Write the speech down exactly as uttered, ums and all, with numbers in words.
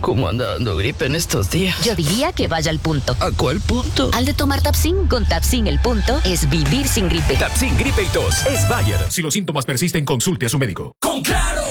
¿Cómo anda dando gripe en estos días? Yo diría que vaya al punto. ¿A cuál punto? Al de tomar Tapsin. Con Tapsin el punto es vivir sin gripe. Tapsin Gripe y Tos es Bayer. Si los síntomas persisten, consulte a su médico. Con Claro,